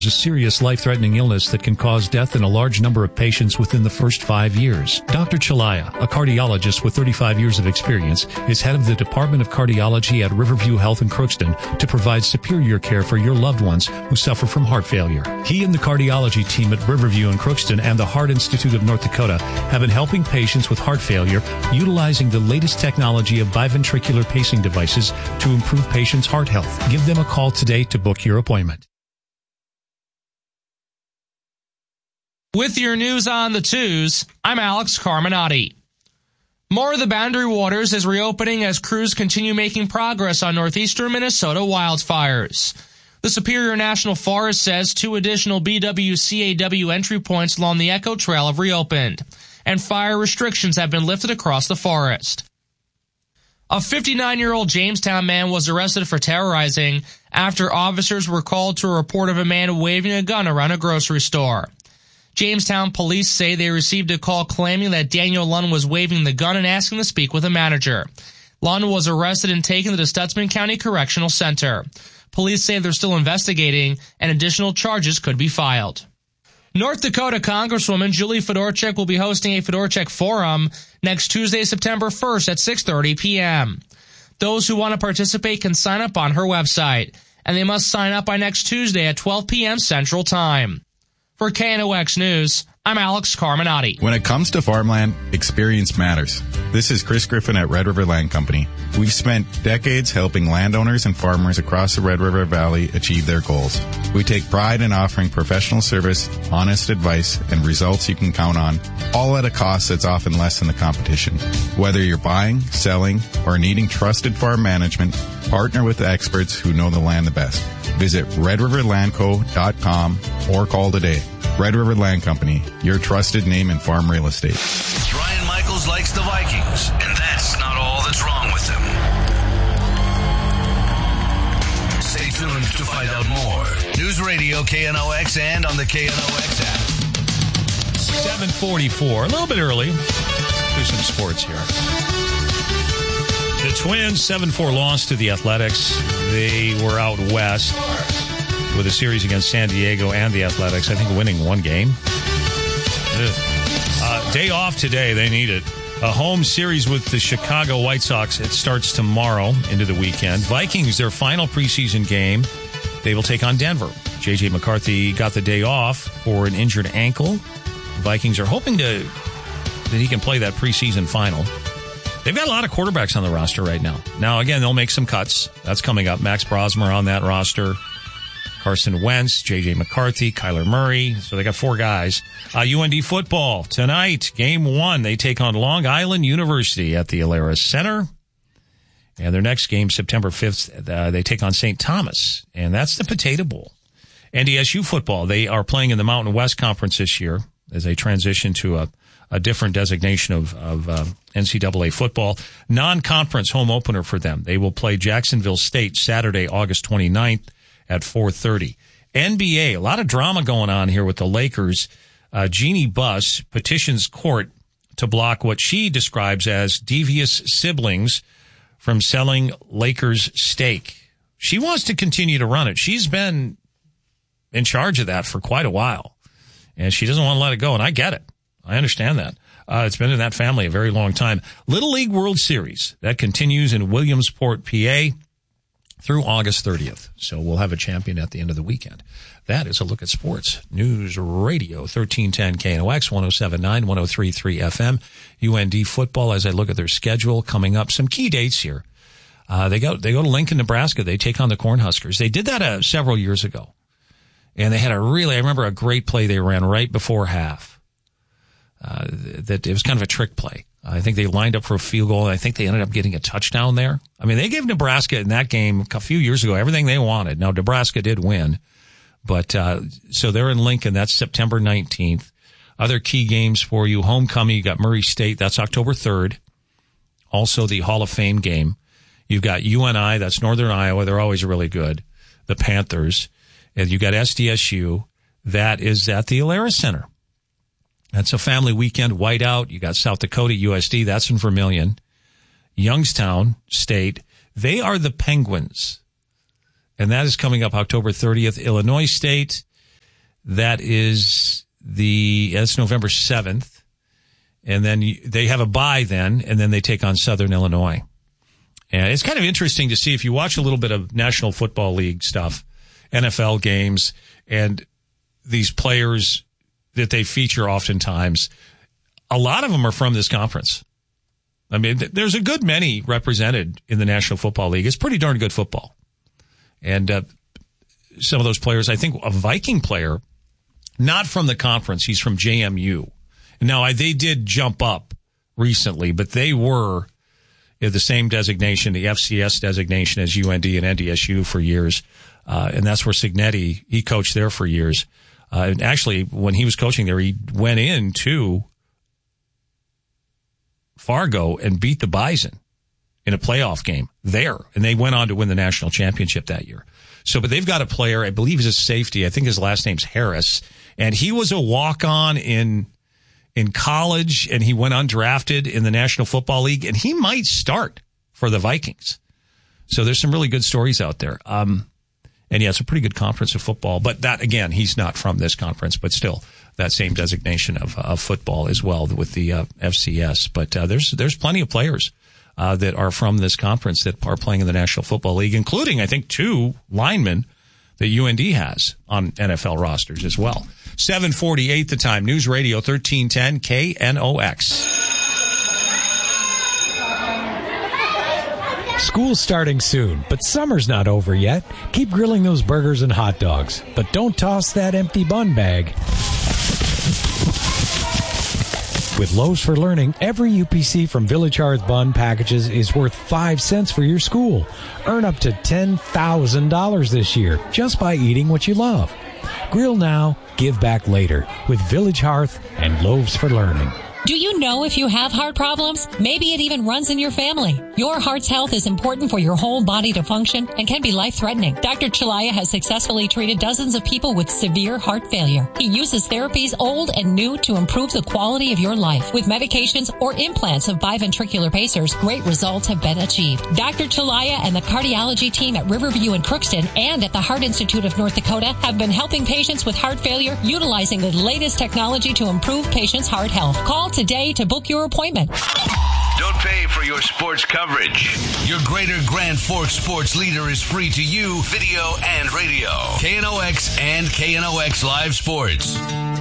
A serious life-threatening illness that can cause death in a large number of patients within the first 5 years. Dr. Chalaya, a cardiologist with 35 years of experience, is head of the Department of Cardiology at Riverview Health in Crookston to provide superior care for your loved ones who suffer from heart failure. He and the cardiology team at Riverview in Crookston and the Heart Institute of North Dakota have been helping patients with heart failure utilizing the latest technology of biventricular pacing devices to improve patients' heart health. Give them a call today to book your appointment. With your news on the twos, I'm Alex Carminati. More of the Boundary Waters is reopening as crews continue making progress on northeastern Minnesota wildfires. The Superior National Forest says 2 additional BWCAW entry points along the Echo Trail have reopened, and fire restrictions have been lifted across the forest. A 59-year-old Jamestown man was arrested for terrorizing after officers were called to a report of a man waving a gun around a grocery store. Jamestown police say they received a call claiming that Daniel Lund was waving the gun and asking to speak with a manager. Lund was arrested and taken to the Stutsman County Correctional Center. Police say they're still investigating and additional charges could be filed. North Dakota Congresswoman Julie Fedorchak will be hosting a Fedorchak Forum next Tuesday, September 1st at 6:30 p.m. Those who want to participate can sign up on her website, and they must sign up by next Tuesday at 12 p.m. Central Time. For KNOX News, I'm Alex Carminati. When it comes to farmland, experience matters. This is Chris Griffin at Red River Land Company. We've spent decades helping landowners and farmers across the Red River Valley achieve their goals. We take pride in offering professional service, honest advice, and results you can count on, all at a cost that's often less than the competition. Whether you're buying, selling, or needing trusted farm management, partner with the experts who know the land the best. Visit redriverlandco.com or call today. Red River Land Company, your trusted name in farm real estate. Ryan Michaels likes the Vikings, and that's not all that's wrong with them. Stay tuned to find out more. News Radio KNOX and on the KNOX app. 7:44, a little bit early. Do some sports here. The Twins, 7-4 loss to the Athletics. They were out west with a series against San Diego and the Athletics, I think winning one game. Day off today, they need it. A home series with the Chicago White Sox. It starts tomorrow into the weekend. Vikings, their final preseason game, they will take on Denver. J.J. McCarthy got the day off for an injured ankle. Vikings are hoping that he can play that preseason final. They've got a lot of quarterbacks on the roster right now. Now, again, they'll make some cuts. That's coming up. Max Brosmer on that roster. Carson Wentz, J.J. McCarthy, Kyler Murray. So they got 4 guys. UND football tonight, game 1. They take on Long Island University at the Alerus Center. And their next game, September 5th, they take on St. Thomas. And that's the Potato Bowl. NDSU football, they are playing in the Mountain West Conference this year as they transition to a different designation of NCAA football. Non-conference home opener for them. They will play Jacksonville State Saturday, August 29th at 4:30. NBA, a lot of drama going on here with the Lakers. Jeannie Buss petitions court to block what she describes as devious siblings from selling Lakers stake. She wants to continue to run it. She's been in charge of that for quite a while, and she doesn't want to let it go, and I get it. I understand that. It's been in that family a very long time. Little League World Series, that continues in Williamsport, PA, through August 30th. So we'll have a champion at the end of the weekend. That is a look at sports. News Radio 1310 KNOX 107.9, 103.3 FM. UND football, as I look at their schedule coming up, some key dates here. They go to Lincoln, Nebraska. They take on the Cornhuskers. They did that several years ago. And they had I remember a great play they ran right before half. That it was kind of a trick play. I think they lined up for a field goal, and I think they ended up getting a touchdown there. I mean, they gave Nebraska in that game a few years ago everything they wanted. Now, Nebraska did win, but so they're in Lincoln. That's September 19th. Other key games for you. Homecoming, you got Murray State. That's October 3rd. Also, the Hall of Fame game. You've got UNI. That's Northern Iowa. They're always really good. The Panthers. And you got SDSU. That is at the Alerus Center. That's a family weekend whiteout. You got South Dakota USD. That's in Vermilion. Youngstown State. They are the Penguins. And that is coming up October 30th. Illinois State. That's November 7th. And then they have a bye then, and then they take on Southern Illinois. And it's kind of interesting to see if you watch a little bit of National Football League stuff, NFL games, and these players that they feature oftentimes, a lot of them are from this conference. I mean, there's a good many represented in the National Football League. It's pretty darn good football. And some of those players, I think a Viking player, not from the conference, he's from JMU. Now, they did jump up recently, but they were the same designation, the FCS designation as UND and NDSU for years. And that's where Signetti, he coached there for years. And actually, when he was coaching there, he went into Fargo and beat the Bison in a playoff game there. And they went on to win the national championship that year. So, but they've got a player, I believe he's a safety. I think his last name's Harris. And he was a walk-on in college, and he went undrafted in the National Football League, and he might start for the Vikings. So there's some really good stories out there. And yeah, it's a pretty good conference of football. But that, again, he's not from this conference, but still that same designation of football as well with the FCS. But there's plenty of players that are from this conference that are playing in the National Football League, including, I think, 2 linemen that UND has on NFL rosters as well. 7:48 the time. News Radio 1310 KNOX. School's starting soon, but summer's not over yet. Keep grilling those burgers and hot dogs, but don't toss that empty bun bag. With Loaves for Learning, every UPC from Village Hearth Bun packages is worth 5 cents for your school. Earn up to $10,000 this year just by eating what you love. Grill now, give back later with Village Hearth and Loaves for Learning. Do you know if you have heart problems? Maybe it even runs in your family. Your heart's health is important for your whole body to function and can be life-threatening. Dr. Chalaya has successfully treated dozens of people with severe heart failure. He uses therapies old and new to improve the quality of your life. With medications or implants of biventricular pacers, great results have been achieved. Dr. Chalaya and the cardiology team at Riverview in Crookston and at the Heart Institute of North Dakota have been helping patients with heart failure utilizing the latest technology to improve patients' heart health. Call today to book your appointment. Don't pay for your sports coverage. Your Greater Grand Forks sports leader is free to you, video and radio. KNOX and KNOX Live Sports.